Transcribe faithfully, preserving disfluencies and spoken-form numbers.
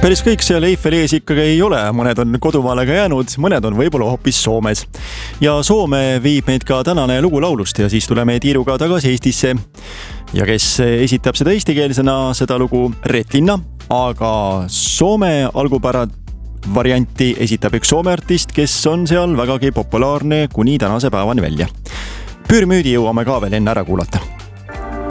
Päris kõik seal Eiffeli ees ikkagi ei ole, mõned on kodumaale ka jäänud, mõned on võib-olla hoopis Soomes. Ja Soome viib meid ka tänane lugu laulust ja siis tuleme Tiiruga tagasi Eestisse. Ja kes esitab seda eestikeelsena, seda lugu Retinna, aga Soome algupärad varianti esitab üks Soome artist, kes on seal vägagi populaarne kuni tänase päevani välja. Pürmüüdi jõuame ka veel enne ära kuulata.